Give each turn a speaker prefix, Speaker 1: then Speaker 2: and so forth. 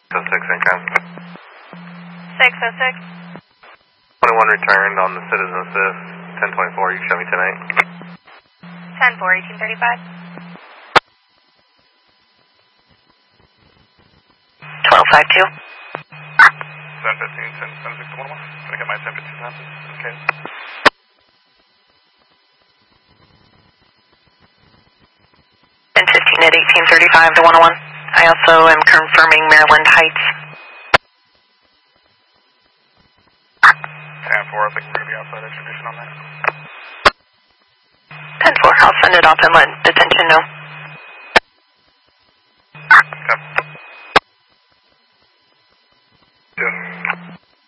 Speaker 1: 606 income.
Speaker 2: 606.
Speaker 1: 21 returned on the citizen assist. 1024, you can show me tonight.
Speaker 2: 10-4, 1835.
Speaker 3: 1252.
Speaker 1: 1015, 10, 10, 6 to 101. Can I get my 1015 passes? Okay.
Speaker 3: 1015 at 1835 to 101. I also am confirming Maryland Heights.
Speaker 1: 10-4, I think we're going to be outside extradition on that.
Speaker 3: 10-4, I'll send it off and let detention know.